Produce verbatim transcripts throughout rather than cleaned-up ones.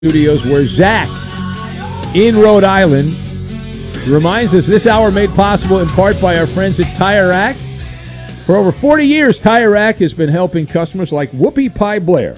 Studios, where Zach in Rhode Island reminds us this hour made possible in part by our friends at Tire Rack. For over forty years, Tire Rack has been helping customers like Whoopie Pie Blair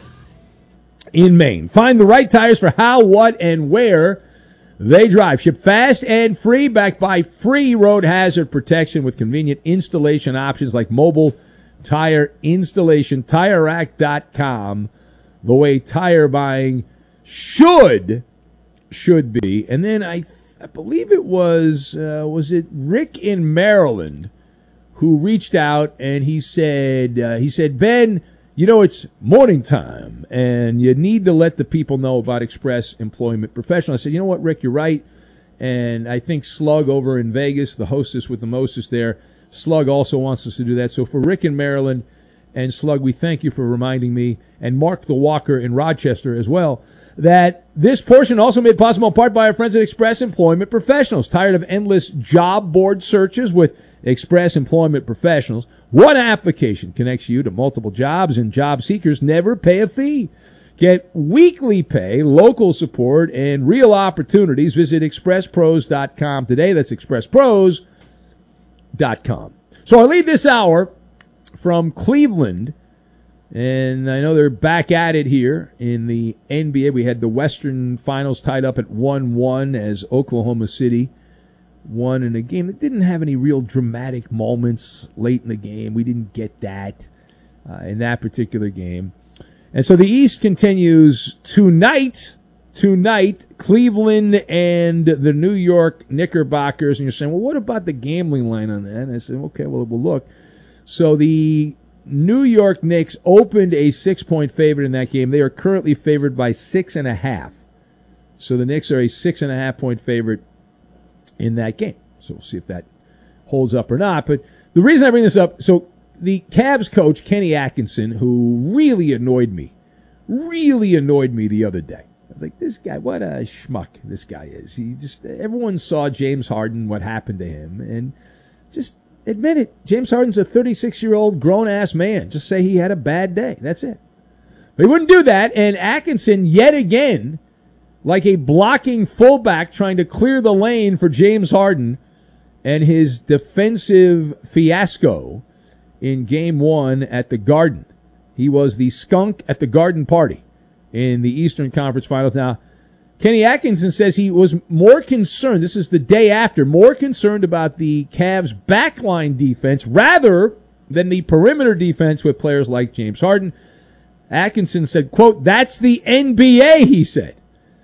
in Maine find the right tires for how, what, and where they drive. Ship fast and free, backed by free road hazard protection with convenient installation options like mobile tire installation. Tire Rack dot com, the way tire buying should should be. And then I I believe it was uh, was it Rick in Maryland who reached out and he said uh, he said Ben, you know, it's morning time and you need to let the people know about Express Employment Professional. I said, you know what, Rick, you're right. And I think Slug over in Vegas, the hostess with the mostest there, Slug also wants us to do that. So for Rick in Maryland and Slug, we thank you for reminding me, and Mark the Walker in Rochester as well, that this portion also made possible in part by our friends at Express Employment Professionals. Tired of endless job board searches? With Express Employment Professionals, one application connects you to multiple jobs, and job seekers never pay a fee. Get weekly pay, local support, and real opportunities. Visit express pros dot com today. That's express pros dot com. So I lead this hour from Cleveland, and I know they're back at it here in the N B A. We had the Western Finals tied up at one one as Oklahoma City won in a game that didn't have any real dramatic moments late in the game. We didn't get that uh, in that particular game. And so the East continues tonight. Tonight, Cleveland and the New York Knickerbockers. And you're saying, well, what about the gambling line on that? And I said, okay, well, we'll look. So the New York Knicks opened a six-point favorite in that game. They are currently favored by six and a half. So the Knicks are a six and a half point favorite in that game. So we'll see if that holds up or not. But the reason I bring this up, so the Cavs coach, Kenny Atkinson, who really annoyed me, really annoyed me the other day. I was like, this guy, what a schmuck this guy is. He just, everyone saw James Harden, what happened to him, and just admit it. James Harden's a thirty-six-year-old grown-ass man. Just say he had a bad day. That's it. But he wouldn't do that, and Atkinson, yet again, like a blocking fullback trying to clear the lane for James Harden and his defensive fiasco in game one at the Garden. He was the skunk at the Garden party in the Eastern Conference Finals. Now, Kenny Atkinson says he was more concerned, this is the day after, more concerned about the Cavs' backline defense rather than the perimeter defense with players like James Harden. Atkinson said, quote, that's the N B A, he said.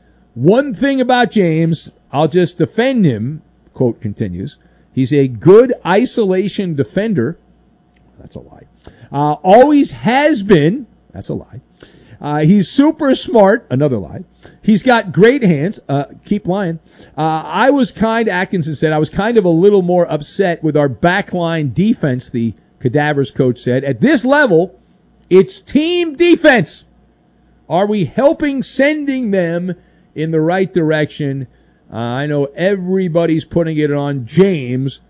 One thing about James, I'll just defend him, quote continues, he's a good isolation defender. That's a lie. Uh, always has been. That's a lie. Uh, he's super smart. Another lie. He's got great hands. Uh, keep lying. Uh, I was kind, Atkinson said, I was kind of a little more upset with our backline defense, the Cadavers coach said. At this level, it's team defense. Are we helping sending them in the right direction? Uh, I know everybody's putting it on James,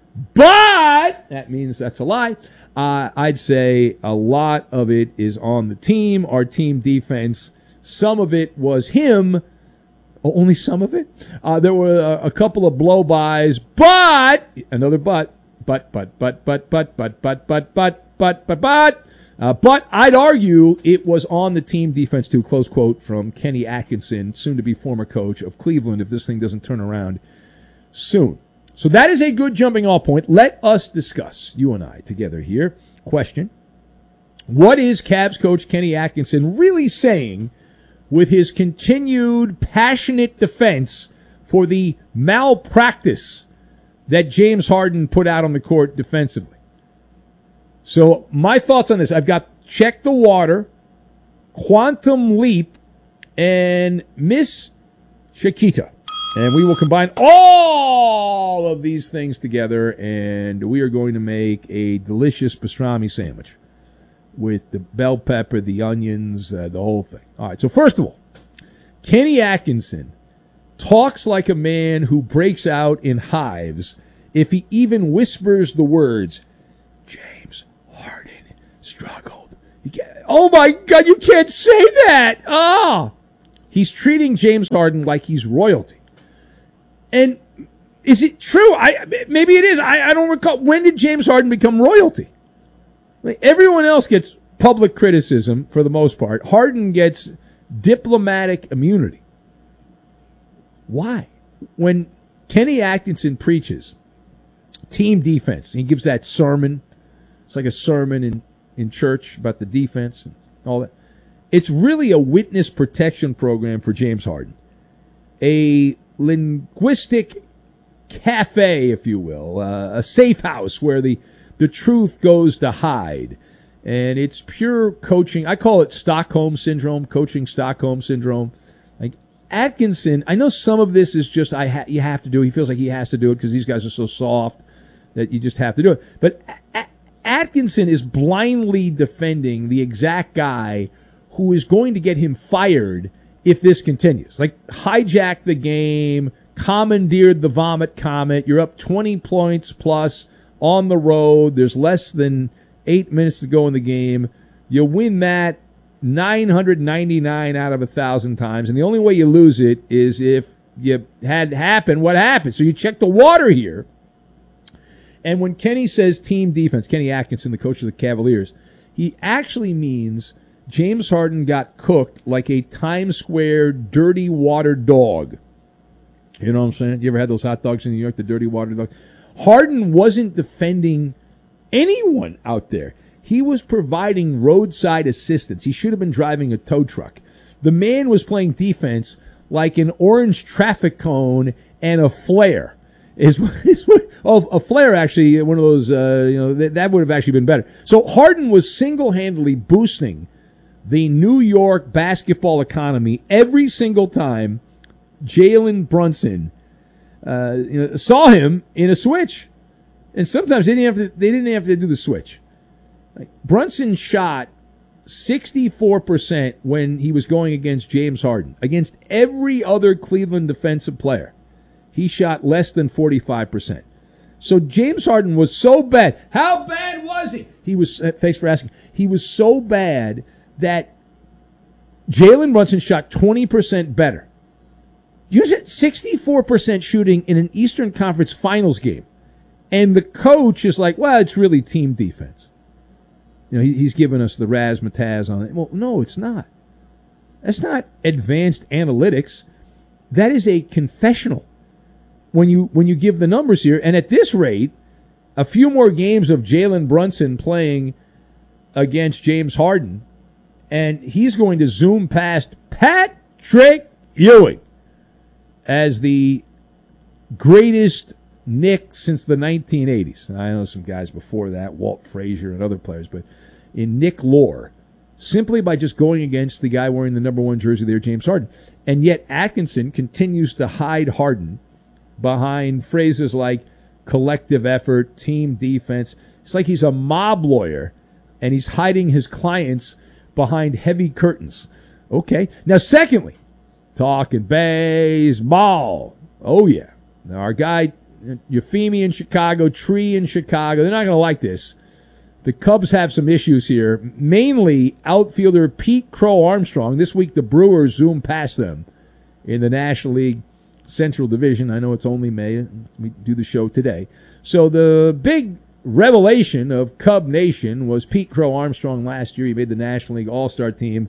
but that means that's a lie. Uh, I'd say a lot of it is on the team, our team defense. Some of it was him. Oh, only some of it? Uh, there were a, a couple of blow-bys, but, another but, but, but, but, but, but, but, but, but, but, but, but, but, uh, but I'd argue it was on the team defense too, close quote from Kenny Atkinson, soon-to-be former coach of Cleveland, if this thing doesn't turn around soon. So that is a good jumping off point. Let us discuss, you and I together here. Question: what is Cavs coach Kenny Atkinson really saying with his continued passionate defense for the malpractice that James Harden put out on the court defensively? So my thoughts on this, I've got Check the Water, Quantum Leap, and Miss Chiquita. And we will combine all of these things together, and we are going to make a delicious pastrami sandwich with the bell pepper, the onions, uh, the whole thing. All right, so first of all, Kenny Atkinson talks like a man who breaks out in hives if he even whispers the words, James Harden struggled. You can't, oh, my God, you can't say that. Ah. He's treating James Harden like he's royalty. And is it true? I maybe it is. I, I don't recall. When did James Harden become royalty? Like, everyone else gets public criticism for the most part. Harden gets diplomatic immunity. Why? When Kenny Atkinson preaches team defense, he gives that sermon. It's like a sermon in, in church about the defense and all that. It's really a witness protection program for James Harden. A linguistic cafe, if you will, uh, a safe house where the, the truth goes to hide. And it's pure coaching. I call it Stockholm Syndrome, coaching Stockholm Syndrome. Like Atkinson, I know some of this is just I ha- you have to do it. He feels like he has to do it because these guys are so soft that you just have to do it. But a- Atkinson is blindly defending the exact guy who is going to get him fired if this continues. Like, hijacked the game, commandeered the vomit comet. You're up twenty points plus on the road. There's less than eight minutes to go in the game. You win that nine hundred ninety-nine out of one thousand times, and the only way you lose it is if you had happen what happened. So you check the water here. And when Kenny says team defense, Kenny Atkinson, the coach of the Cavaliers, he actually means James Harden got cooked like a Times Square dirty water dog. You know what I'm saying? You ever had those hot dogs in New York, the dirty water dog? Harden wasn't defending anyone out there. He was providing roadside assistance. He should have been driving a tow truck. The man was playing defense like an orange traffic cone and a flare. Is, is what, oh, a flare, actually, one of those, uh, you know, that, that would have actually been better. So Harden was single-handedly boosting the New York basketball economy every single time Jalen Brunson uh, you know, saw him in a switch. And sometimes they didn't have to, they didn't have to do the switch. Like, Brunson shot sixty-four percent when he was going against James Harden. Against every other Cleveland defensive player, he shot less than forty-five percent. So James Harden was so bad. How bad was he? He was, thanks for asking. He was so bad that Jalen Brunson shot twenty percent better. You said sixty-four percent shooting in an Eastern Conference Finals game. And the coach is like, well, it's really team defense. You know, he, he's giving us the razzmatazz on it. Well, no, it's not. That's not advanced analytics. That is a confessional. When you when you give the numbers here, and at this rate, a few more games of Jalen Brunson playing against James Harden, and he's going to zoom past Patrick Ewing as the greatest Knick since the nineteen eighties. I know some guys before that, Walt Frazier and other players, but in Knick lore, simply by just going against the guy wearing the number one jersey there, James Harden. And yet Atkinson continues to hide Harden behind phrases like collective effort, team defense. It's like he's a mob lawyer, and he's hiding his clients behind heavy curtains. Okay. Now, secondly, talking baseball. Oh, yeah. Now, our guy, Euphemia in Chicago, Tree in Chicago, they're not going to like this. The Cubs have some issues here, mainly outfielder Pete Crow Armstrong. This week, the Brewers zoomed past them in the National League Central Division. I know it's only May. We do the show today. So the big revelation of Cub Nation was Pete Crow Armstrong last year. He made the National League All-Star team.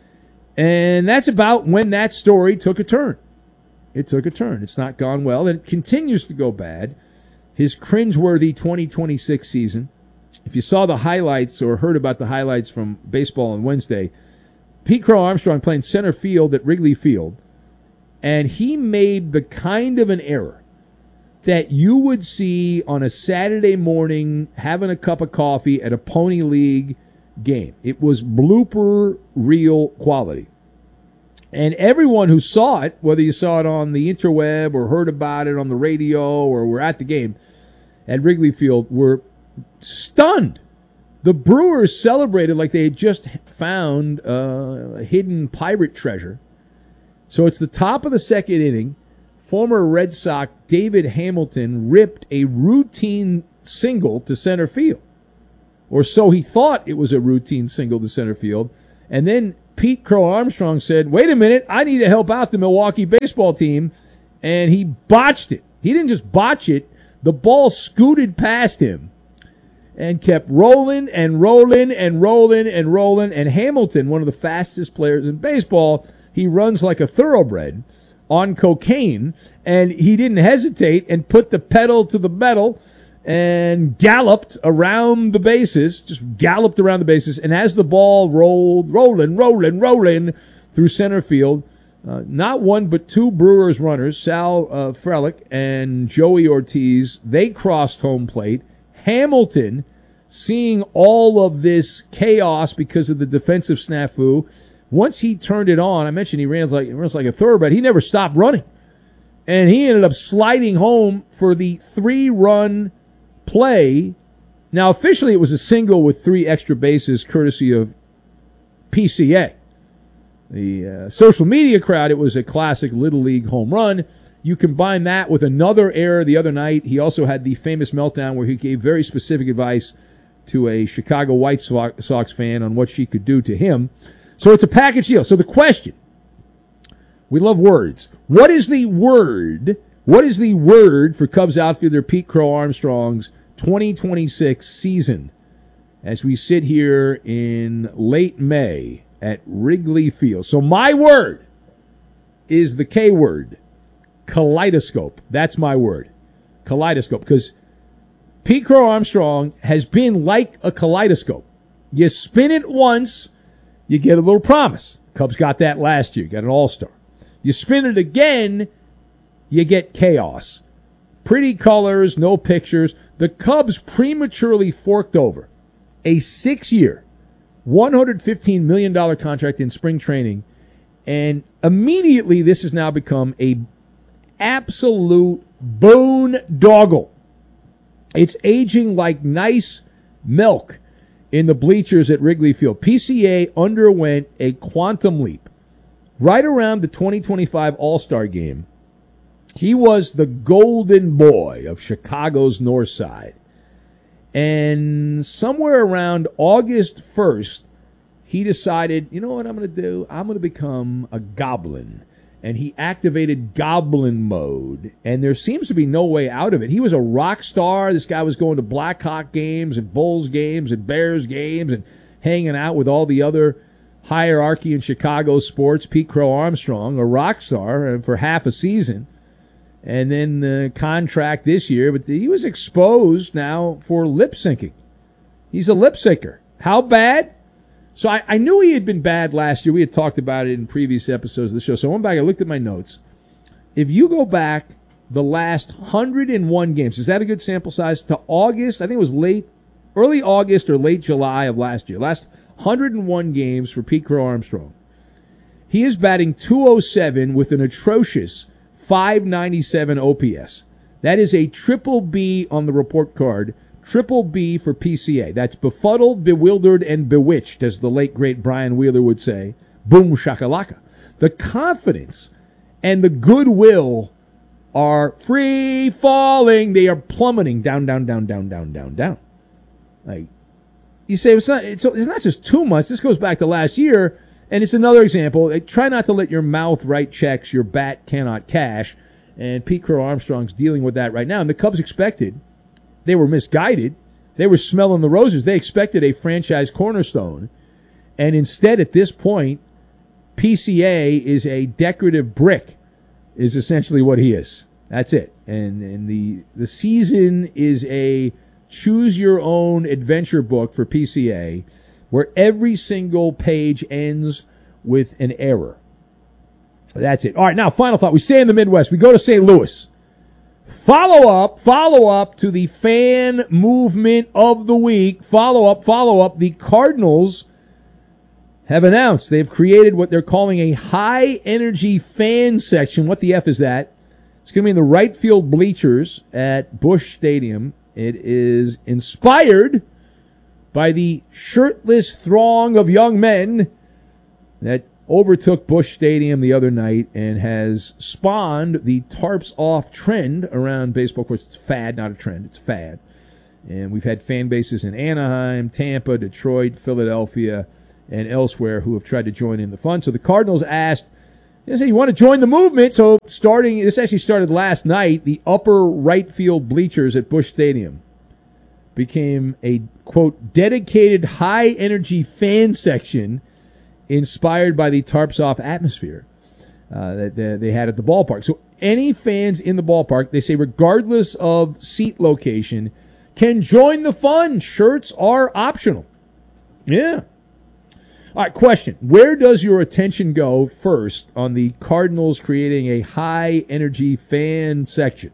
And that's about when that story took a turn. It took a turn. It's not gone well, and it continues to go bad. His cringeworthy twenty twenty-six season. If you saw the highlights or heard about the highlights from baseball on Wednesday, Pete Crow Armstrong playing center field at Wrigley Field, and he made the kind of an error that you would see on a Saturday morning having a cup of coffee at a Pony League game. It was blooper reel quality. And everyone who saw it, whether you saw it on the interweb or heard about it on the radio or were at the game at Wrigley Field, were stunned. The Brewers celebrated like they had just found uh, a hidden pirate treasure. So it's the top of the second inning. Former Red Sox David Hamilton ripped a routine single to center field. Or so he thought it was a routine single to center field. And then Pete Crow Armstrong said, wait a minute, I need to help out the Milwaukee baseball team, and he botched it. He didn't just botch it. The ball scooted past him and kept rolling and rolling and rolling and rolling. And Hamilton, one of the fastest players in baseball, he runs like a thoroughbred on cocaine, and he didn't hesitate and put the pedal to the metal and galloped around the bases, just galloped around the bases. And as the ball rolled, rolling, rolling, rolling through center field, uh, not one but two Brewers runners, Sal uh, Frelick and Joey Ortiz, they crossed home plate. Hamilton, seeing all of this chaos because of the defensive snafu, once he turned it on, I mentioned he ran like, he runs like a thoroughbred. He never stopped running. And he ended up sliding home for the three-run play. Now, officially, it was a single with three extra bases, courtesy of P C A. The uh, social media crowd, it was a classic Little League home run. You combine that with another error the other night. He also had the famous meltdown where he gave very specific advice to a Chicago White Sox fan on what she could do to him. So it's a package deal. So the question, we love words. What is the word, what is the word for Cubs outfielder Pete Crow Armstrong's twenty twenty-six season as we sit here in late May at Wrigley Field? So my word is the K word, kaleidoscope. That's my word, kaleidoscope, because Pete Crow Armstrong has been like a kaleidoscope. You spin it once, you get a little promise. Cubs got that last year, got an all-star. You spin it again, you get chaos. Pretty colors, no pictures. The Cubs prematurely forked over a six-year, one hundred fifteen million dollars contract in spring training, and immediately this has now become a absolute boondoggle. It's aging like nice milk in the bleachers at Wrigley Field. P C A underwent a quantum leap. Right around the twenty twenty-five All-Star Game, he was the golden boy of Chicago's North Side. And somewhere around August first, he decided, you know what I'm going to do? I'm going to become a goblin. And he activated goblin mode. And there seems to be no way out of it. He was a rock star. This guy was going to Blackhawk games and Bulls games and Bears games and hanging out with all the other hierarchy in Chicago sports. Pete Crow Armstrong, a rock star for half a season. And then the contract this year. But he was exposed now for lip syncing. He's a lip syncer. How bad? So I, I knew he had been bad last year. We had talked about it in previous episodes of the show. So I went back, I looked at my notes. If you go back the last one hundred one games, is that a good sample size? To August, I think it was late, early August or late July of last year. Last one hundred one games for Pete Crow Armstrong. He is batting two oh seven with an atrocious five ninety-seven O P S. That is a triple B on the report card. Triple B for P C A. That's befuddled, bewildered, and bewitched, as the late, great Brian Wheeler would say. Boom shakalaka. The confidence and the goodwill are free falling. They are plummeting down, down, down, down, down, down, down. Like, you say, it's not, it's, it's not just two months. This goes back to last year, and it's another example. Try not to let your mouth write checks your bat cannot cash, and Pete Crow Armstrong's dealing with that right now. And the Cubs expected, they were misguided. They were smelling the roses. They expected a franchise cornerstone. And instead, at this point, P C A is a decorative brick, is essentially what he is. That's it. And and the the season is a choose-your-own adventure book for P C A, where every single page ends with an error. That's it. All right, now, final thought. We stay in the Midwest. We go to Saint Louis. Follow up, follow up to the fan movement of the week. Follow up, follow up. The Cardinals have announced they've created what they're calling a high-energy fan section. What the F is that? It's going to be in the right field bleachers at Busch Stadium. It is inspired by the shirtless throng of young men that overtook Busch Stadium the other night and has spawned the tarps off trend around baseball. Of course, it's fad, not a trend. It's fad. And we've had fan bases in Anaheim, Tampa, Detroit, Philadelphia, and elsewhere who have tried to join in the fun. So the Cardinals asked, they said, you want to join the movement? So starting, this actually started last night, the upper right field bleachers at Busch Stadium became a, quote, dedicated high-energy fan section inspired by the tarps-off atmosphere uh, that they had at the ballpark. So any fans in the ballpark, they say regardless of seat location, can join the fun. Shirts are optional. Yeah. All right, question. Where does your attention go first on the Cardinals creating a high-energy fan section?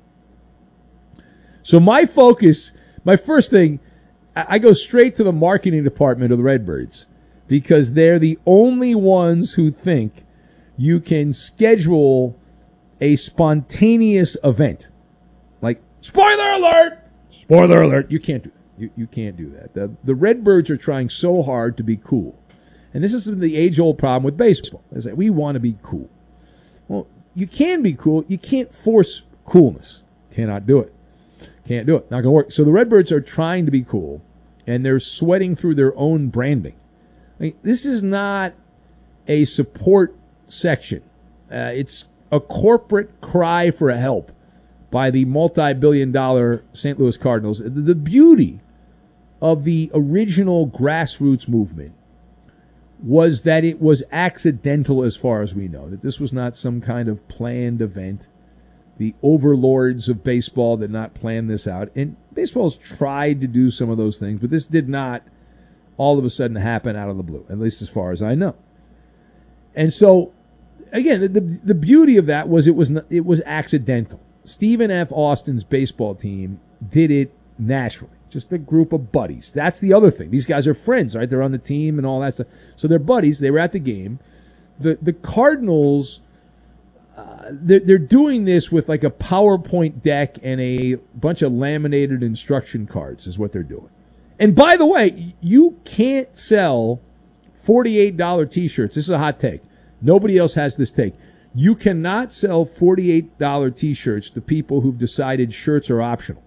So my focus, my first thing, I go straight to the marketing department of the Redbirds because they're the only ones who think you can schedule a spontaneous event. Like, spoiler alert! Spoiler alert! You can't do that. You, you can't do that. The, the Redbirds are trying so hard to be cool. And this is the age-old problem with baseball, is that we want to be cool. Well, you can be cool. You can't force coolness. Cannot do it. Can't do it. Not going to work. So the Redbirds are trying to be cool, and they're sweating through their own branding. I mean, this is not a support section. Uh, it's a corporate cry for help by the multi-billion dollar Saint Louis Cardinals. The beauty of the original grassroots movement was that it was accidental as far as we know, that this was not some kind of planned event. The overlords of baseball did not plan this out. And baseball's tried to do some of those things, but this did not all of a sudden happen out of the blue, at least as far as I know. And so, again, the, the, the beauty of that was it was not, it was accidental. Stephen F. Austin's baseball team did it naturally. Just a group of buddies. That's the other thing. These guys are friends, right? They're on the team and all that stuff. So they're buddies. They were at the game. The the Cardinals, uh, they're, they're doing this with like a PowerPoint deck and a bunch of laminated instruction cards is what they're doing. And by the way, you can't sell forty-eight dollars T-shirts. This is a hot take. Nobody else has this take. You cannot sell forty-eight dollars T-shirts to people who've decided shirts are optional.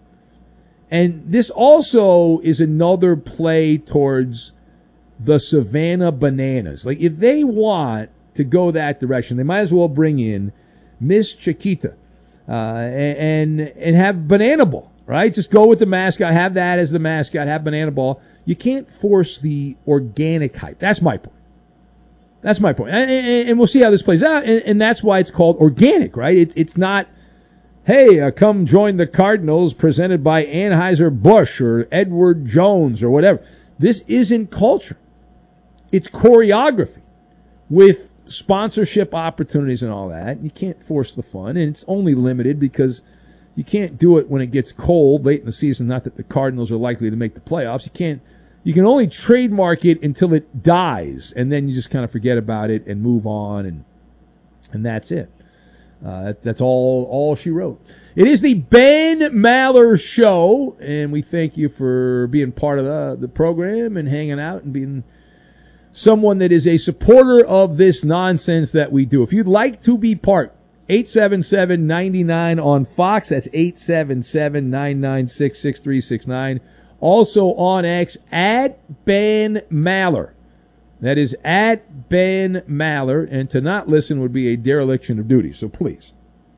And this also is another play towards the Savannah Bananas. Like, if they want to go that direction, they might as well bring in Miss Chiquita uh, and and have Banana Ball, right? Just go with the mascot, have that as the mascot, have Banana Ball. You can't force the organic hype. That's my point. That's my point. And, and, and we'll see how this plays out, and, and that's why it's called organic, right? It, it's not, hey, uh, come join the Cardinals presented by Anheuser-Busch or Edward Jones or whatever. This isn't culture. It's choreography with sponsorship opportunities and all that. You can't force the fun, and it's only limited because you can't do it when it gets cold late in the season. Not that the Cardinals are likely to make the playoffs. You can't. You can only trademark it until it dies, and then you just kind of forget about it and move on, and and that's it. Uh, that, that's all, all she wrote. It is the Ben Maller Show, and we thank you for being part of the, the program and hanging out and being someone that is a supporter of this nonsense that we do. If you'd like to be part, eight seven seven, nine nine on Fox. That's eight seven seven, nine nine six, six three six nine. Also on X, at Ben Maller. That is at Ben Maller, and to not listen would be a dereliction of duty. So please,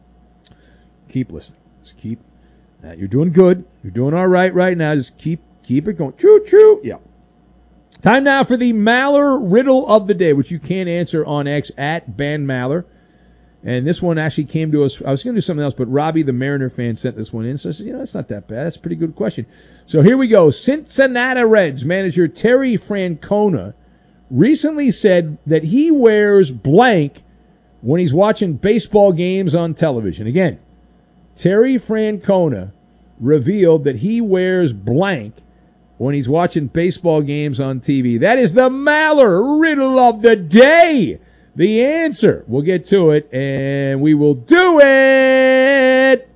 keep listening. Just keep. Uh, you're doing good. You're doing all right right now. Just keep keep it going. Choo choo. Yeah. Time now for the Maller riddle of the day, which you can answer on X at Ben Maller. And this one actually came to us. I was going to do something else, but Robbie, the Mariner fan, sent this one in. So I said, you know, that's not that bad. That's a pretty good question. So here we go. Cincinnati Reds manager Terry Francona recently said that he wears blank when he's watching baseball games on television. Again, Terry Francona revealed that he wears blank when he's watching baseball games on T V. That is the Maller riddle of the day. The answer. We'll get to it, and we will do it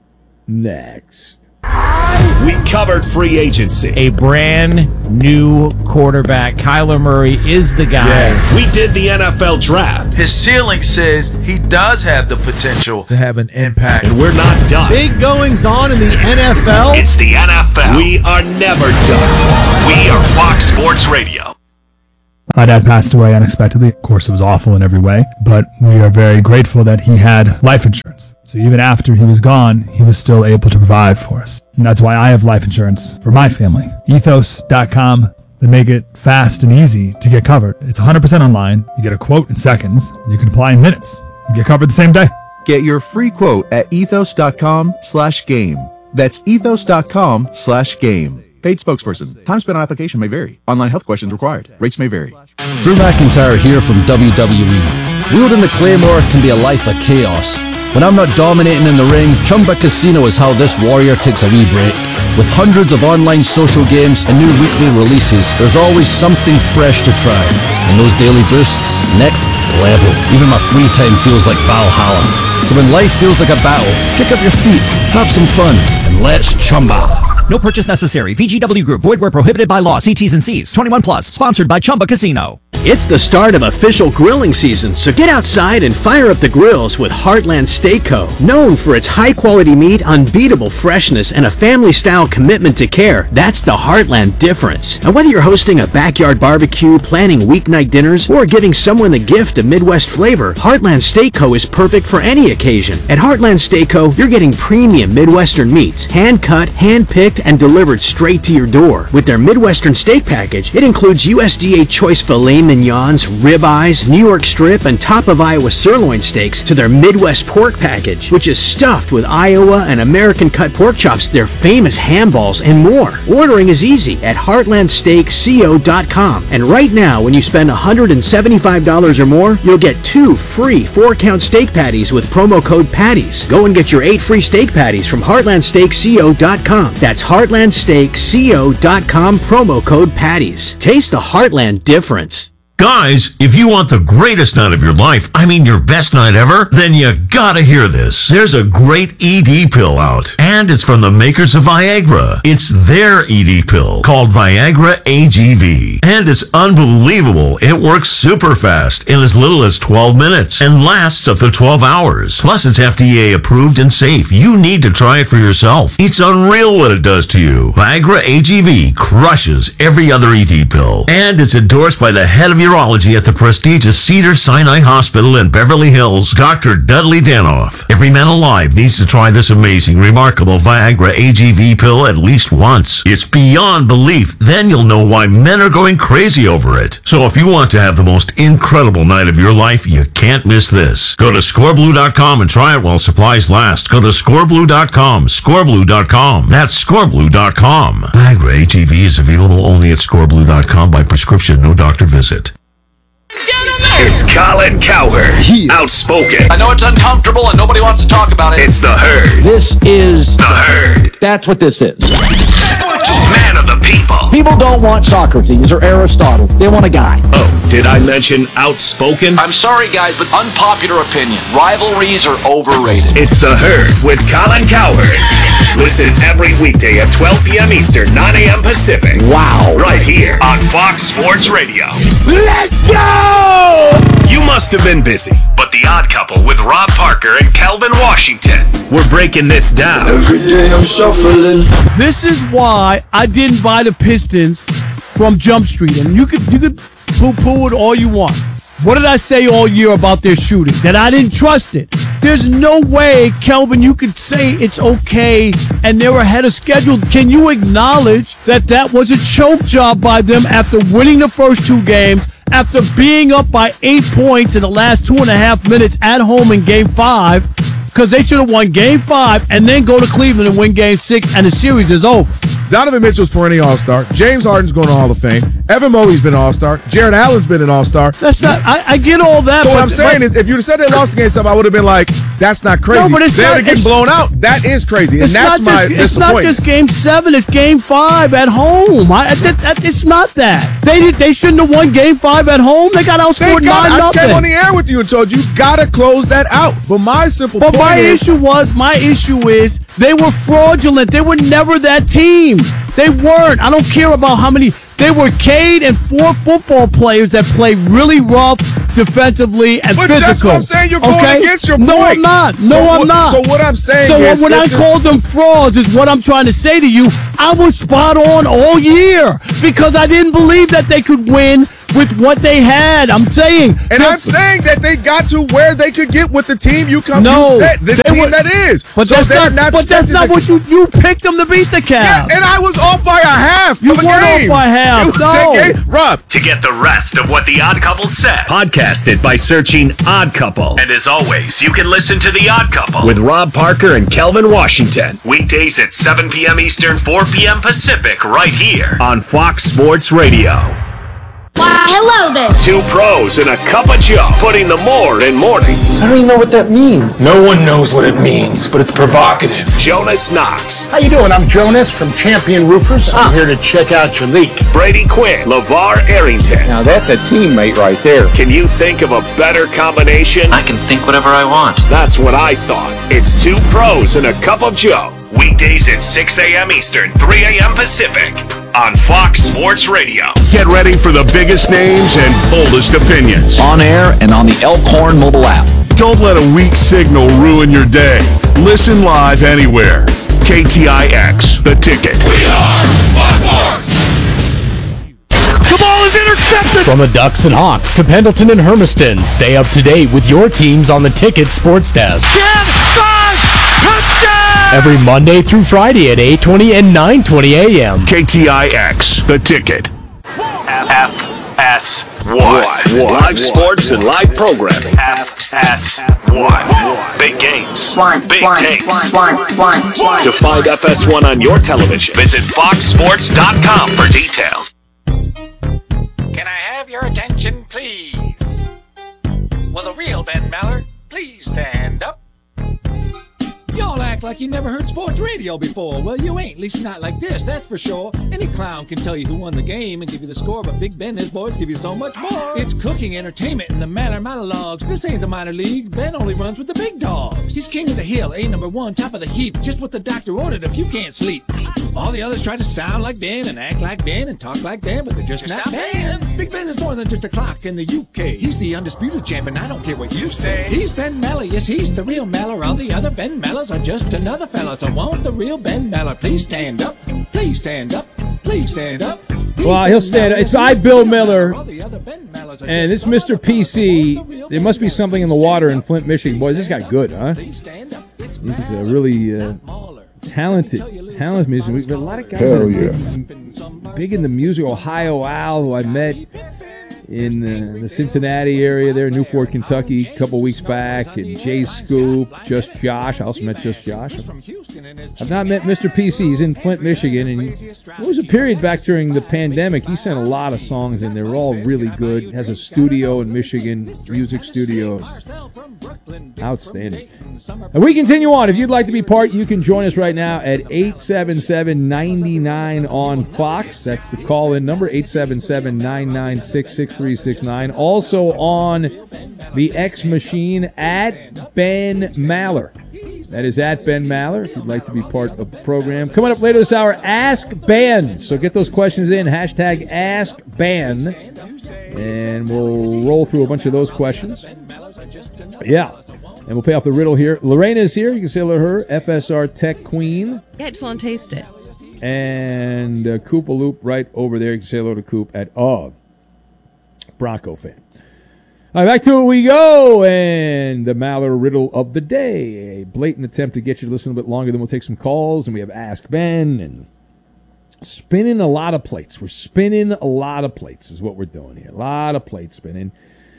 next. We covered free agency. A brand new quarterback. Kyler Murray is the guy. Yeah. We did the N F L draft. His ceiling says he does have the potential to have an impact. And we're not done. Big goings on in the N F L. It's the N F L. We are never done. We are Fox Sports Radio. My dad passed away unexpectedly. Of course, it was awful in every way, but we are very grateful that he had life insurance. So even after he was gone, he was still able to provide for us. And that's why I have life insurance for my family. ethos dot com. They make it fast and easy to get covered. It's one hundred percent online. You get a quote in seconds. And you can apply in minutes. You get covered the same day. Get your free quote at ethos dot com slash game. That's ethos dot com slash game. Paid spokesperson. Time spent on application may vary. Online health questions required. Rates may vary. Drew McIntyre here from W W E. Wielding the Claymore can be a life of chaos. When I'm not dominating in the ring, Chumba Casino is how this warrior takes a wee break. With hundreds of online social games and new weekly releases, there's always something fresh to try. And those daily boosts, next level. Even my free time feels like Valhalla. So when life feels like a battle, kick up your feet, have some fun, and let's chumba. No purchase necessary. V G W Group. Void where prohibited by law. See T's and C's. twenty-one plus. Sponsored by Chumba Casino. It's the start of official grilling season, so get outside and fire up the grills with Heartland Steak Co. Known for its high-quality meat, unbeatable freshness, and a family-style commitment to care, that's the Heartland difference. And whether you're hosting a backyard barbecue, planning weeknight dinners, or giving someone the gift of Midwest flavor, Heartland Steak Co. is perfect for any occasion. At Heartland Steak Co., you're getting premium Midwestern meats, hand-cut, hand-picked, and delivered straight to your door. With their Midwestern steak package, it includes U S D A choice filet mignons, ribeyes, New York strip, and top of Iowa sirloin steaks to their Midwest pork package, which is stuffed with Iowa and American cut pork chops, their famous ham balls, and more. Ordering is easy at heartland steak co dot com. And right now, when you spend one hundred seventy-five dollars or more, you'll get two free four-count steak patties with promo code PATTIES. Go and get your eight free steak patties from heartland steak co dot com. That's heartland steak co dot com, promo code PATTIES. Taste the Heartland difference. Guys, if you want the greatest night of your life, I mean your best night ever, then you gotta hear this. There's a great E D pill out, and it's from the makers of Viagra. It's their E D pill called Viagra A G V, and it's unbelievable. It works super fast in as little as twelve minutes and lasts up to twelve hours. Plus, it's F D A approved and safe. You need to try it for yourself. It's unreal what it does to you. Viagra A G V crushes every other E D pill, and it's endorsed by the head of your urology at the prestigious Cedars-Sinai Hospital in Beverly Hills, Doctor Dudley Danoff. Every man alive needs to try this amazing, remarkable Viagra A G V pill at least once. It's beyond belief. Then you'll know why men are going crazy over it. So if you want to have the most incredible night of your life, you can't miss this. Go to score blue dot com and try it while supplies last. Go to score blue dot com, score blue dot com. That's score blue dot com. Viagra A G V is available only at score blue dot com by prescription, no doctor visit. It's Colin Cowherd, outspoken. I know it's uncomfortable and nobody wants to talk about it. It's the Herd. This is the Herd. That's what this is. Man of the people. People don't want Socrates or Aristotle. They want a guy. Oh, did I mention outspoken? I'm sorry, guys, but unpopular opinion. Rivalries are overrated. It's the Herd with Colin Cowherd. Listen every weekday at twelve p.m. Eastern, nine a.m. Pacific. Wow. Right here on Fox Sports Radio. Let's go! You must have been busy, but The Odd Couple with Rob Parker and Kelvin Washington. We're breaking this down. Every day I'm shuffling. This is why I didn't buy the Pistons from Jump Street. And you could you could poo-poo it all you want. What did I say all year about their shooting? That I didn't trust it. There's no way, Kelvin, you could say it's okay and they're ahead of schedule. Can you acknowledge that that was a choke job by them after winning the first two games, after being up by eight points in the last two and a half minutes at home in game five? Because they should have won game five and then go to Cleveland and win game six, and the series is over. Donovan Mitchell's perennial all-star. James Harden's going to Hall of Fame. Evan Mobley's been an all-star. Jared Allen's been an all-star. That's not. I, I get all that. So but, what I'm saying but, is, if you'd have said they lost against something, I would have been like, "That's not crazy." No, but it's they not would get blown out. That is crazy, and it's that's not my just, It's not just game seven. It's game five at home. I, that, that, it's not that. They did. They shouldn't have won game five at home. They got outscored they got, nine I just nothing. came on the air with you and told you, you got to close that out. But my simple but point my is, issue was my issue is they were fraudulent. They were never that team. They weren't. I don't care about how many. They were Cade and four football players that play really rough defensively and but physical. That's what I'm saying. You're going okay? against your no, point. No, I'm not. No, so I'm what, not. So what I'm saying so is... So when I called them frauds is what I'm trying to say to you. I was spot on all year because I didn't believe that they could win with what they had. I'm saying. And I'm saying that they got to where they could get with the team you come no, you set, the team were, that is. But so that's not, not but that's not what you you picked them to beat the Cavs. Yeah, and I was off by a half. You of a weren't game. off by half. It was No. a game. Rob. To get the rest of what The Odd Couple said, podcast it by searching Odd Couple. And as always, you can listen to The Odd Couple with Rob Parker and Kelvin Washington. Weekdays at seven p.m. Eastern, four p.m. Pacific, right here on Fox Sports Radio. Why, hello there. Two pros and a cup of Joe, putting the more in mornings. I don't even know what that means. No one knows what it means, but it's provocative. Jonas Knox. How you doing? I'm Jonas from Champion Roofers. I'm ah. here to check out your leak. Brady Quinn. LeVar Arrington. Now that's a teammate right there. Can you think of a better combination? I can think whatever I want. That's what I thought. It's two pros and a cup of Joe. Weekdays at six a.m. Eastern, three a.m. Pacific on Fox Sports Radio. Get ready for the biggest names and boldest opinions. On air and on the Elkhorn mobile app. Don't let a weak signal ruin your day. Listen live anywhere. K T I X, The Ticket. We are by force. The ball is intercepted! From the Ducks and Hawks to Pendleton and Hermiston, stay up to date with your teams on the Ticket Sports Desk. ten, five, touchdown! Every Monday through Friday at eight twenty and nine twenty a.m. K T I X, The Ticket. F S one. Live sports and live programming. F S one. Big games. Big takes. To find F S one on your television, visit fox sports dot com for details. Can I have your attention, please? Will the real Ben Maller please stand up? Y'all act like you never heard sports radio before. Well, you ain't, at least not like this, that's for sure. Any clown can tell you who won the game and give you the score, but Big Ben and his boys give you so much more. It's cooking entertainment in the Maller monologues. This ain't the minor league. Ben only runs with the big dogs. He's king of the hill, A number one, top of the heap. Just what the doctor ordered if you can't sleep. All the others try to sound like Ben and act like Ben and talk like Ben, but they're just, just not Ben. Ben. Big Ben is more than just a clock in the U K. He's the undisputed champion, I don't care what you say. He's Ben Maller, yes, he's the real Maller. All the other Ben Mallers are just another fella. So won't the real Ben Maller please stand up? Please stand up. Please stand up. Well, he'll stand up. It's I, Bill Miller, and this Mister P C. There must be something in the water in Flint, Michigan. Boy, this guy good, huh? He's a really uh, talented, talented musician. We've got a lot of guys Hell that are yeah. big, big in the music. Ohio Al, who I met in uh, the Cincinnati area there, Newport, Kentucky, a couple weeks back, and Jay Scoop, Just Josh. I also met Just Josh. I've not met Mister P C. He's in Flint, Michigan, and there was a period back during the pandemic. He sent a lot of songs in. They were all really good. Has a studio in Michigan, music studio. Outstanding. And we continue on. If you'd like to be part, you can join us right now at eight seven seven, nine nine on Fox. That's the call-in number, eight seven seven, nine nine six, six three six nine. Also on the X machine at Ben Maller. That is at Ben Maller, if you'd like to be part of the program. Coming up later this hour, Ask Ben. So get those questions in, hashtag Ask Ben, and we'll roll through a bunch of those questions. Yeah, and we'll pay off the riddle here. Lorena is here. You can say hello to her, F S R Tech Queen. Yeah, I just want to taste it. And uh, Coop Loop right over there. You can say hello to Coop at uh, Bronco fan. All right, back to it we go, and the Maller riddle of the day. A blatant attempt to get you to listen a little bit longer, then we'll take some calls, and we have Ask Ben, and spinning a lot of plates. We're spinning a lot of plates is what we're doing here. A lot of plates spinning.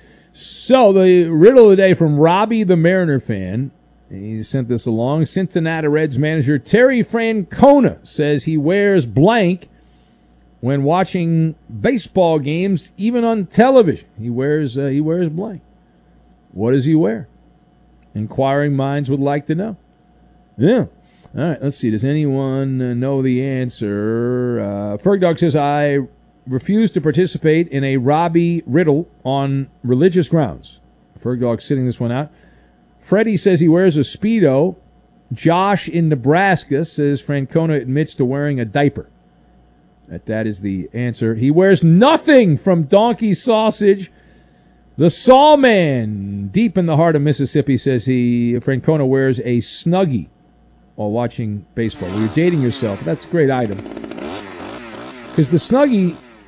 So the riddle of the day from Robbie the Mariner fan. He sent this along. Cincinnati Reds manager Terry Francona says he wears blank when watching baseball games, even on television. He wears uh, he wears blank. What does he wear? Inquiring minds would like to know. Yeah. All right, let's see. Does anyone uh, know the answer? Uh, Fergdog says, I refuse to participate in a Robbie riddle on religious grounds. Fergdog's sitting this one out. Freddie says he wears a Speedo. Josh in Nebraska says Francona admits to wearing a diaper. That that is the answer. He wears nothing from Donkey Sausage. The Sawman, deep in the heart of Mississippi, says he Francona wears a Snuggie while watching baseball. Well, you're dating yourself. That's a great item. Because the Snuggie,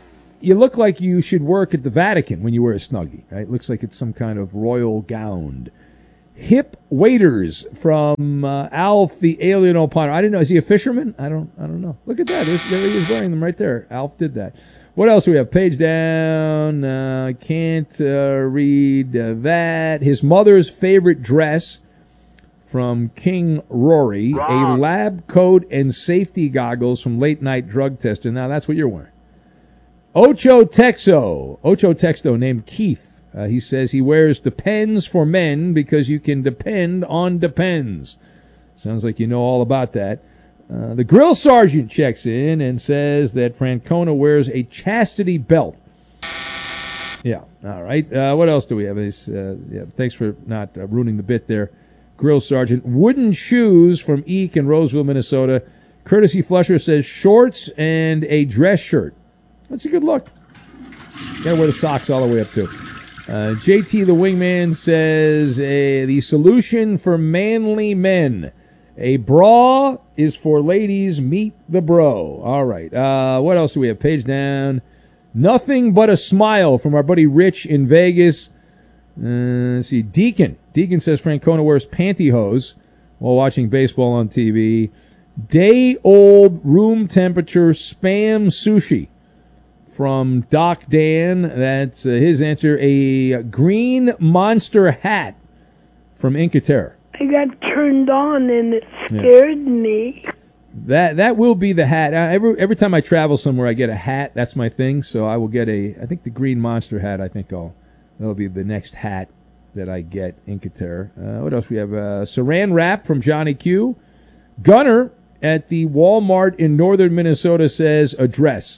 you look like you should work at the Vatican when you wear a Snuggie, right? It looks like it's some kind of royal gown. Hip waders from uh, Alf the Alien Opiner. I didn't know. Is he a fisherman? I don't I don't know. Look at that. There's, there he is wearing them right there. Alf did that. What else do we have? Page down. Uh, can't uh, read uh, that. His mother's favorite dress from King Rory. A lab coat and safety goggles from Late Night Drug Tester. Now that's what you're wearing. Ocho Texo. Ocho Texto named Keith. Uh, he says he wears Depends for men because you can depend on Depends. Sounds like you know all about that. Uh, the grill sergeant checks in and says that Francona wears a chastity belt. Yeah, all right. Uh, what else do we have? Is, uh, yeah, thanks for not uh, ruining the bit there. Grill sergeant. Wooden shoes from Eek in Roseville, Minnesota. Courtesy Flusher says shorts and a dress shirt. That's a good look. Gotta wear the socks all the way up too. Uh, J T the Wingman says uh, the solution for manly men. A bra is for ladies. Meet the bro. All right. Uh, what else do we have? Page down. Nothing but a smile from our buddy Rich in Vegas. Uh, let's see. Deacon. Deacon says Francona wears pantyhose while watching baseball on T V. Day-old room temperature Spam sushi. From Doc Dan, that's uh, his answer. A green monster hat from Incaterra. I got turned on and it scared yeah. me. That that will be the hat. Uh, every every time I travel somewhere, I get a hat. That's my thing. So I will get a. I think the green monster hat. I think I'll. That'll be the next hat that I get. Incaterra. Uh, what else we have? Uh, Saran wrap from Johnny Q. Gunner at the Walmart in northern Minnesota says a dress.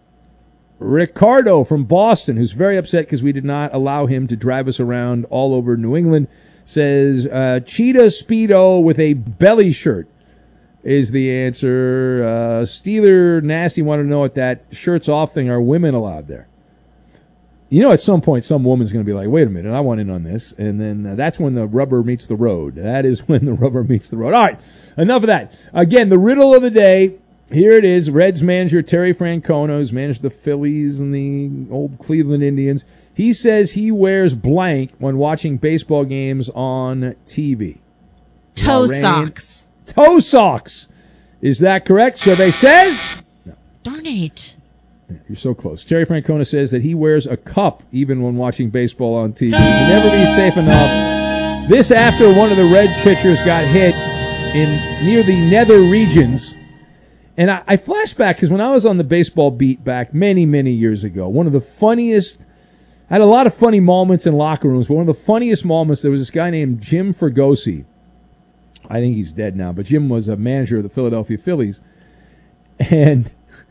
Ricardo from Boston, who's very upset because we did not allow him to drive us around all over New England, says uh, cheetah Speedo with a belly shirt is the answer. Uh, Steeler Nasty wanted to know if that shirts off thing, are women allowed there? You know, at some point, some woman's going to be like, wait a minute, I want in on this. And then uh, that's when the rubber meets the road. That is when the rubber meets the road. All right, enough of that. Again, the riddle of the day. Here it is. Reds manager Terry Francona, who's managed the Phillies and the old Cleveland Indians. He says he wears blank when watching baseball games on T V. Toe socks. Toe socks. Is that correct? Survey says? No. Darn it. Yeah, you're so close. Terry Francona says that he wears a cup even when watching baseball on T V. Can never be safe enough. This after one of the Reds pitchers got hit in near the nether regions. And I, I flash back because when I was on the baseball beat back many, many years ago, one of the funniest, I had a lot of funny moments in locker rooms, but one of the funniest moments, there was this guy named Jim Fergosi. I think he's dead now, but Jim was a manager of the Philadelphia Phillies. And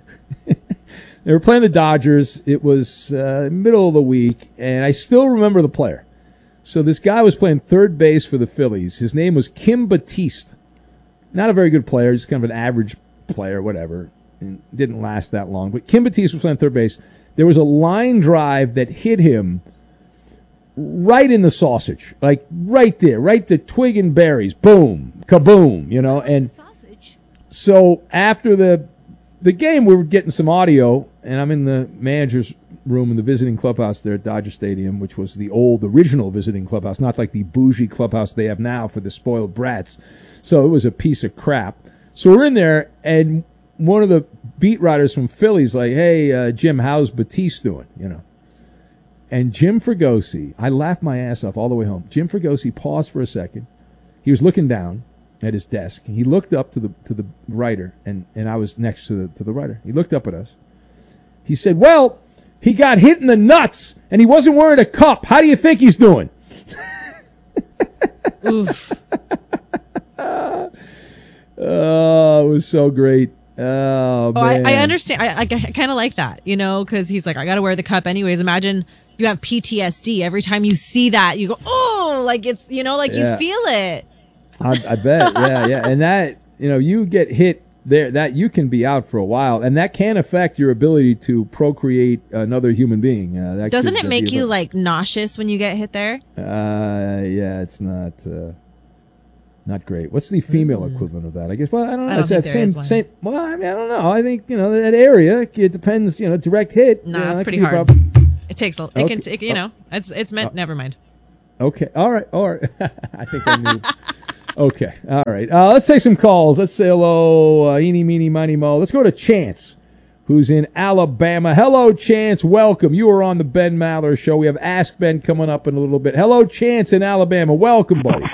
they were playing the Dodgers. It was uh, middle of the week, and I still remember the player. So this guy was playing third base for the Phillies. His name was Kim Batiste. Not a very good player, just kind of an average player, whatever. And didn't last that long. But Kim Batiste was playing third base. There was a line drive that hit him right in the sausage. Like right there, right the twig and berries. Boom. Kaboom. You know, and sausage. So after the the game, we were getting some audio, and I'm in the manager's room in the visiting clubhouse there at Dodger Stadium, which was the old original visiting clubhouse, not like the bougie clubhouse they have now for the spoiled brats. So it was a piece of crap. So we're in there, and one of the beat writers from Philly's like, hey, uh, Jim, how's Batiste doing? You know. And Jim Fergosi, I laughed my ass off all the way home. Jim Fergosi paused for a second. He was looking down at his desk. He looked up to the to the writer, and, and I was next to the to the writer. He looked up at us. He said, well, he got hit in the nuts, and he wasn't wearing a cup. How do you think he's doing? Oof. Oh, it was so great. Oh, oh man. I, I understand. I, I, I kind of like that, you know, because he's like, I got to wear the cup anyways. Imagine you have P T S D. Every time you see that, you go, oh, like it's, you know, like yeah. you feel it. I, I bet. Yeah, yeah. And that, you know, you get hit there, that you can be out for a while, and that can affect your ability to procreate another human being. Uh, that Doesn't could, it uh, make be you a, like nauseous when you get hit there? Uh, yeah, it's not. Uh, Not great. What's the female Mm. equivalent of that? I guess. Well, I don't know. I don't it's think that there same is one. same. Well, I mean, I don't know. I think you know that area. It depends. You know, direct hit. No, you know, it's that pretty could be a hard. problem. It takes a. It Okay. can take. You know, it's it's meant. Uh, never mind. Okay. All right. All right. I think I knew. Okay. All right. Uh, let's take some calls. Let's say hello, uh, eeny, meeny, miny, mo. Let's go to Chance, who's in Alabama. Hello, Chance. Welcome. You are on the Ben Maller Show. We have Ask Ben coming up in a little bit. Hello, Chance in Alabama. Welcome, buddy.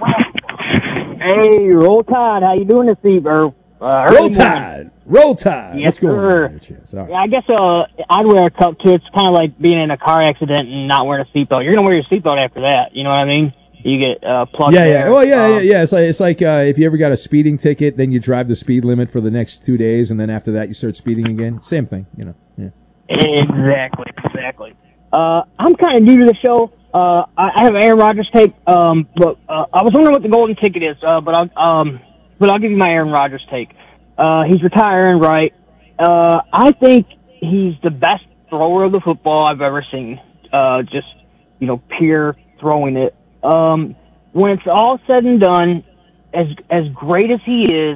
Hey, Roll Tide. How you doing this evening? Uh, early Roll Tide. morning. Roll Tide. Yes, What's going sir. on here, Chance? All right. Yeah, I guess uh, I'd wear a cup too. It's kind of like being in a car accident and not wearing a seatbelt. You're gonna wear your seatbelt after that. You know what I mean? You get uh, plugged. Yeah, yeah. there. Oh, yeah, Um, yeah, yeah. It's like it's like uh, if you ever got a speeding ticket, then you drive the speed limit for the next two days, and then after that you start speeding again. Same thing, you know. Yeah. Exactly, exactly. Uh, I'm kind of new to the show. Uh, I, I have an Aaron Rodgers take, um, but uh, I was wondering what the golden ticket is. Uh, but I'll, um, but I'll give you my Aaron Rodgers take. Uh, he's retiring, right? Uh, I think he's the best thrower of the football I've ever seen. Uh, just you know, pure throwing it. Um, when it's all said and done, as as great as he is,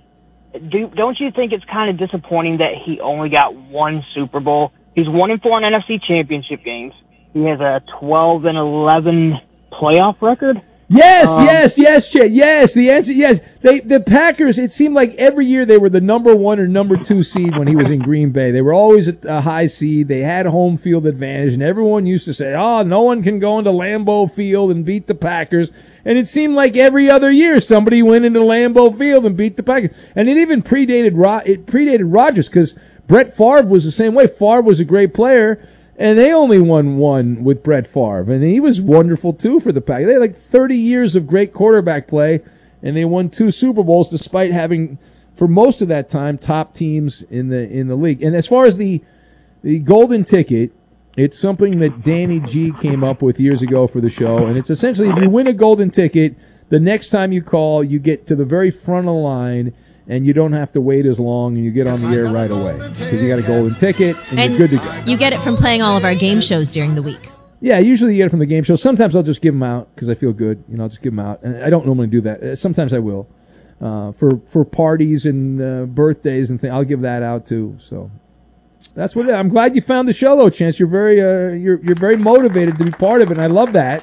do, don't you think it's kind of disappointing that he only got one Super Bowl? He's one and four in N F C Championship games. He has a twelve and eleven playoff record. Yes, Um, yes, yes, Chad. Yes, the answer, yes. They, the Packers, it seemed like every year they were the number one or number two seed when he was in Green Bay. They were always a, a high seed. They had home field advantage, and everyone used to say, oh, no one can go into Lambeau Field and beat the Packers. And it seemed like every other year somebody went into Lambeau Field and beat the Packers. And it even predated, Ro- it predated Rodgers because Brett Favre was the same way. Favre was a great player. And they only won one with Brett Favre. And he was wonderful, too, for the Packers. They had like thirty years of great quarterback play, and they won two Super Bowls despite having, for most of that time, top teams in the in the league. And as far as the the golden ticket, it's something that Danny G came up with years ago for the show. And it's essentially if you win a golden ticket, the next time you call, you get to the very front of the line, and you don't have to wait as long, and you get on the air right away because you got a golden ticket, and, And you're good to go. you get it from playing all of our game shows during the week. Yeah, usually you get it from the game show. Sometimes I'll just give them out because I feel good. You know, I'll just give them out. And I don't normally do that. Uh, Sometimes I will. Uh, for for parties and uh, birthdays and things, I'll give that out too. So that's what it is. I'm glad you found the show, though, Chance. You're very uh, you're you're very motivated to be part of it, and I love that.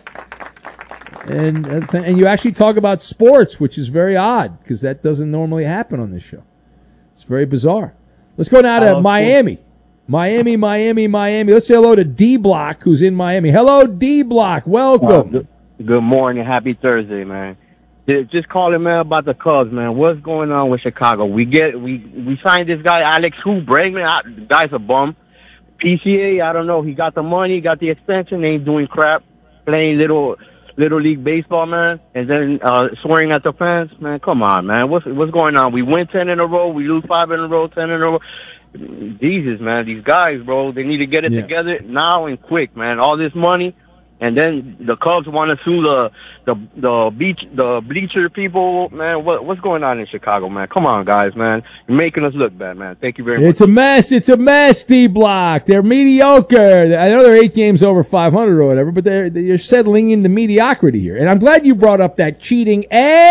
And uh, th- and you actually talk about sports, which is very odd because that doesn't normally happen on this show. It's very bizarre. Let's go now to Uh, Miami. Miami, Miami, Miami. Let's say hello to D Block, who's in Miami. Hello, D Block. Welcome. Uh, good, good morning. Happy Thursday, man. Ju- Just calling, man, about the Cubs, man. What's going on with Chicago? We get we we signed this guy, Alex Who Bregman. I, the guy's a bum. P C A, I don't know. He got the money, got the extension, ain't doing crap, playing little little league baseball, man, and then uh swearing at the fans, man. Come on, man. What's what's going on? We win ten in a row, we lose five in a row, ten in a row. Jesus, man, these guys, bro, they need to get it Yeah. together now and quick, man. All this money, and then the Cubs want to sue the the the beach the bleacher people, man. What what's going on in Chicago, man? Come on, guys, man. You're making us look bad, man. Thank you very much. It's a mess. It's a mess, D Block. They're mediocre. I know they're eight games over five hundred or whatever, but they're they're settling into mediocrity here. And I'm glad you brought up that cheating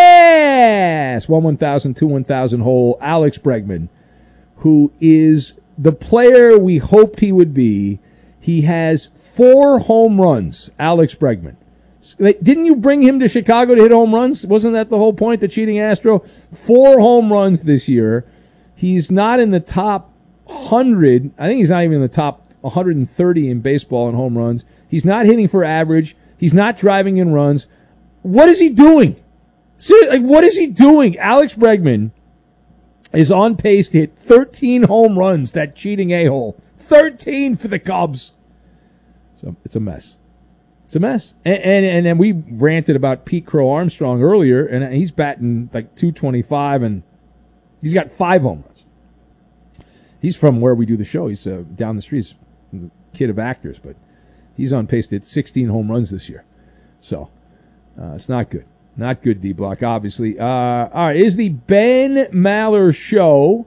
ass one one thousand two one thousand hole Alex Bregman, who is the player we hoped he would be. He has four home runs, Alex Bregman. Didn't you bring him to Chicago to hit home runs? Wasn't that the whole point, the cheating Astro? Four home runs this year. He's not in the top one hundred. I think he's not even in the top one hundred thirty in baseball in home runs. He's not hitting for average. He's not driving in runs. What is he doing? Seriously, like, what is he doing? Alex Bregman is on pace to hit thirteen home runs, that cheating a-hole. thirteen for the Cubs. So it's a mess. It's a mess. And, and and and we ranted about Pete Crow Armstrong earlier, and he's batting like two twenty-five, and he's got five home runs. He's from where we do the show. He's uh, down the street. He's the kid of actors, but he's on pace to hit sixteen home runs this year. So uh, it's not good. Not good, D-Block, obviously. Uh, all right, is the Ben Maller Show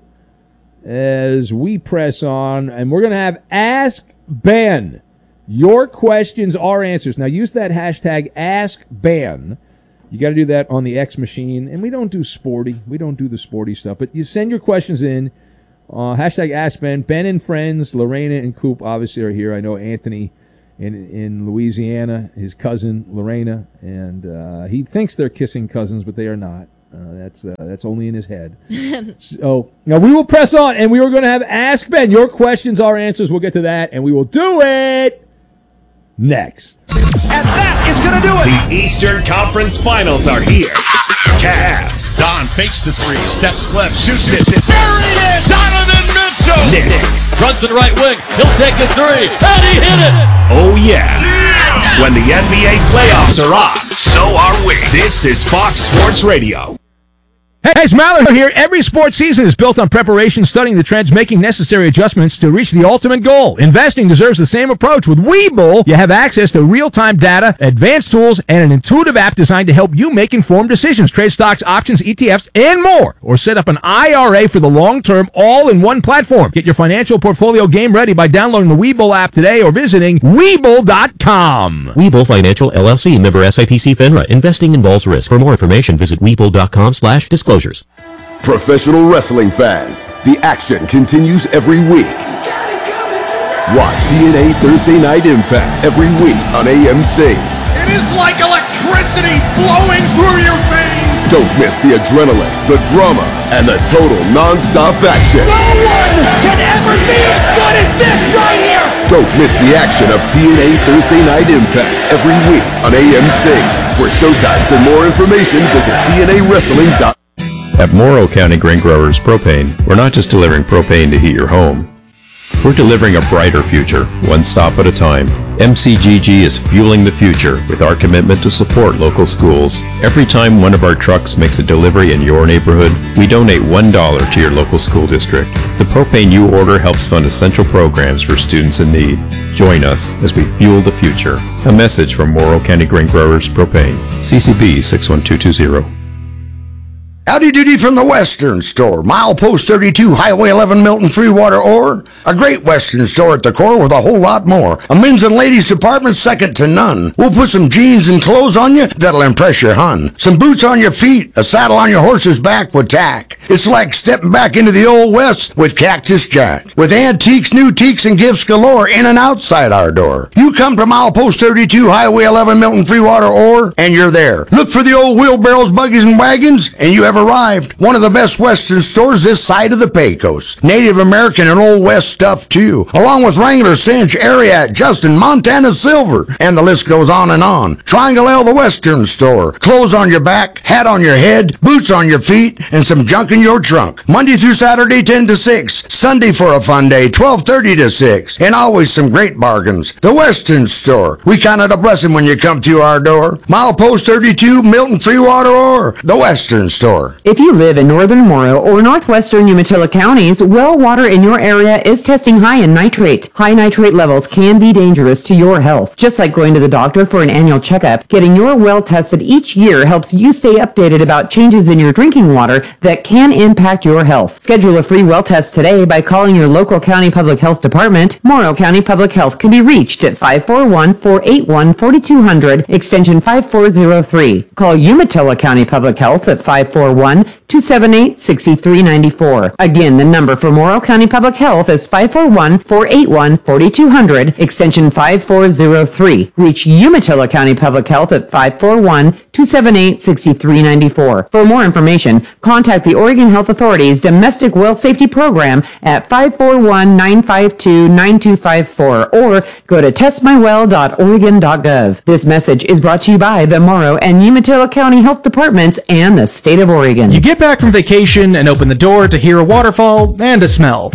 as we press on, and we're going to have Ask Ben. Your questions are answers. Now, use that hashtag AskBen. You got to do that on the X machine, and we don't do sporty. We don't do the sporty stuff, but you send your questions in. Uh, hashtag Ask Ben. Ben and friends, Lorena and Coop obviously are here. I know Anthony in in Louisiana, his cousin Lorena, and uh, he thinks they're kissing cousins, but they are not. Uh, that's uh, that's only in his head. So now we will press on, and we are going to have Ask Ben. Your questions, our answers. We'll get to that, and we will do it next. And that is going to do it. The Eastern Conference Finals are here. Cavs. Don fakes the three, steps left, shoots it. Buried it! Donovan Mitchell! Knicks. Runs to the right wing. He'll take the three. And he hit it! Oh, yeah. When the N B A playoffs are on, so are we. This is Fox Sports Radio. Hey, it's Maller here. Every sports season is built on preparation, studying the trends, making necessary adjustments to reach the ultimate goal. Investing deserves the same approach. With Webull, you have access to real-time data, advanced tools, and an intuitive app designed to help you make informed decisions. Trade stocks, options, E T Fs, and more. Or set up an I R A for the long term, all in one platform. Get your financial portfolio game ready by downloading the Webull app today or visiting Webull dot com. Webull Financial, L L C, member S I P C FINRA. Investing involves risk. For more information, visit Webull dot com slash disclosures. Professional wrestling fans, the action continues every week. Watch T N A Thursday Night Impact every week on A M C. It is like electricity flowing through your veins! Don't miss the adrenaline, the drama, and the total non-stop action. No one can ever be as good as this right here! Don't miss the action of T N A Thursday Night Impact every week on A M C. For showtimes and more information, visit T N A wrestling dot com. At Morrow County Grain Growers Propane, we're not just delivering propane to heat your home. We're delivering a brighter future, one stop at a time. M C G G is fueling the future with our commitment to support local schools. Every time one of our trucks makes a delivery in your neighborhood, we donate one dollar to your local school district. The propane you order helps fund essential programs for students in need. Join us as we fuel the future. A message from Morrow County Grain Growers Propane. C C B six one two two zero. Howdy doody from the Western Store. Milepost thirty-two, Highway eleven, Milton Freewater Ore. A great Western store at the core with a whole lot more. A men's and ladies department second to none. We'll put some jeans and clothes on you that'll impress your hun. Some boots on your feet, a saddle on your horse's back with tack. It's like stepping back into the old West with Cactus Jack. With antiques, new teaks, and gifts galore in and outside our door. You come to Milepost thirty-two, Highway eleven, Milton Freewater Ore, and you're there. Look for the old wheelbarrows, buggies, and wagons, and you have arrived. One of the best Western stores this side of the Pecos. Native American and Old West stuff too, along with Wrangler, Cinch, Ariat, Justin, Montana Silver, and the list goes on and on. Triangle L, the Western Store. Clothes on your back, hat on your head, boots on your feet, and some junk in your trunk. Monday through Saturday, ten to six. Sunday for a fun day, twelve thirty to six. And always some great bargains. The Western Store. We count it a blessing when you come to our door. Milepost thirty-two, Milton Freewater Ore. The Western Store. If you live in northern Morrow or northwestern Umatilla counties, well water in your area is testing high in nitrate. High nitrate levels can be dangerous to your health. Just like going to the doctor for an annual checkup, getting your well tested each year helps you stay updated about changes in your drinking water that can impact your health. Schedule a free well test today by calling your local county public health department. Morrow County Public Health can be reached at five four one, four eight one, four two zero zero, extension five four zero three. Call Umatilla County Public Health at five four one, two seven eight, six three nine four. Again, the number for Morrow County Public Health is five four one, four eight one, four two zero zero, extension five four zero three. Reach Umatilla County Public Health at five four one, two seven eight, six three nine four. For more information, contact the Oregon Health Authority's Domestic Well Safety Program at five four one, nine five two, nine two five four or go to test my well dot oregon dot gov. This message is brought to you by the Morrow and Umatilla County Health Departments and the state of Oregon. You get back from vacation and open the door to hear a waterfall and a smell.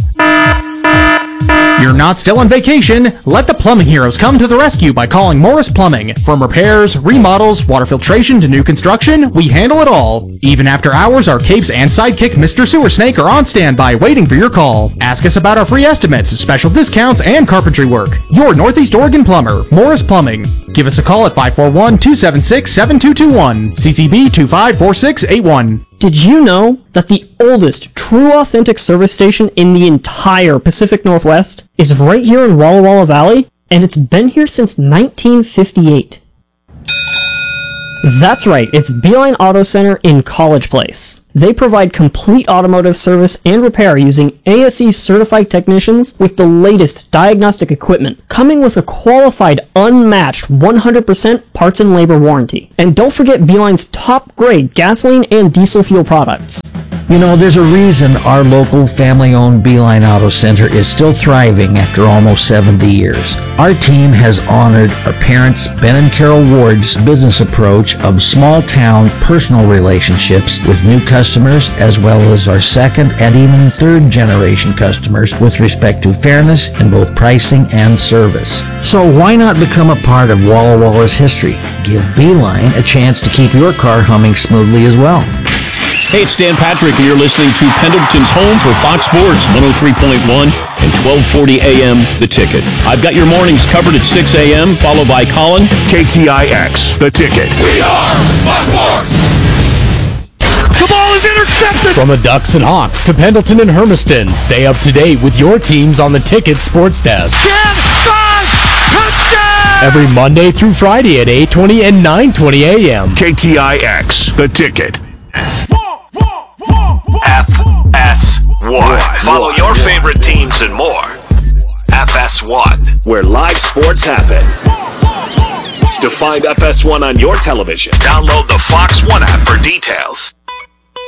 You're not still on vacation. Let the plumbing heroes come to the rescue by calling Morris Plumbing. From repairs, remodels, water filtration to new construction, we handle it all. Even after hours, our capes and sidekick Mister Sewer Snake are on standby waiting for your call. Ask us about our free estimates, special discounts, and carpentry work. Your Northeast Oregon plumber, Morris Plumbing. Give us a call at five four one, two seven six, seven two two one, C C B two five four six eight one. Did you know that the oldest true authentic service station in the entire Pacific Northwest is right here in Walla Walla Valley, and it's been here since nineteen fifty-eight? That's right, it's Beeline Auto Center in College Place. They provide complete automotive service and repair using A S E certified technicians with the latest diagnostic equipment, coming with a qualified, unmatched one hundred percent parts and labor warranty. And don't forget Beeline's top grade gasoline and diesel fuel products. You know, there's a reason our local family-owned Beeline Auto Center is still thriving after almost seventy years. Our team has honored our parents, Ben and Carol Ward's business approach of small-town personal relationships with new customers, as well as our second and even third-generation customers with respect to fairness in both pricing and service. So why not become a part of Walla Walla's history? Give Beeline a chance to keep your car humming smoothly as well. Hey, it's Dan Patrick, and you're listening to Pendleton's home for Fox Sports one oh three point one and twelve forty a.m. The Ticket. I've got your mornings covered at six a.m., followed by Colin. K T I X, The Ticket. We are Fox Sports! The ball is intercepted! From the Ducks and Hawks to Pendleton and Hermiston, stay up to date with your teams on the Ticket Sports Desk. ten five, touchdown! Every Monday through Friday at eight twenty and nine twenty a.m. K T I X, The Ticket. F S one. Follow your favorite teams and more. F S one, where live sports happen. To find F S one on your television, download the Fox One app for details.